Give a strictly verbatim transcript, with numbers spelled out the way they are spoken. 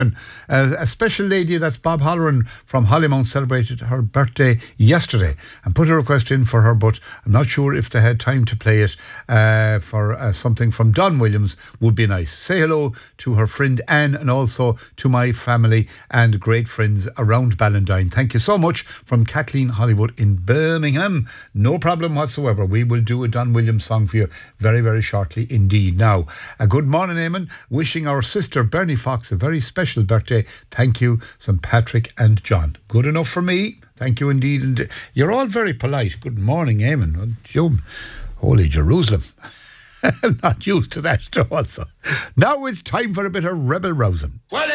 Uh, a special lady, that's Bob Holloran from Hollymount, celebrated her birthday yesterday and put a request in for her, but I'm not sure if they had time to play it. Uh, for uh, something from Don Williams would be nice. Say hello to her friend Anne and also to my family and great friends around Ballandine. Thank you so much from Kathleen Hollywood in Birmingham. No problem whatsoever. We will do a Don Williams song for you very, very shortly indeed. Now, a good morning, Eamon. Wishing our sister Bernie Fox a very special birthday. Thank you, Saint Patrick and John. Good enough for me. Thank you indeed. And you're all very polite. Good morning, Eamon. Holy Jerusalem. I'm not used to that also. Now it's time for a bit of rebel rousing. Well,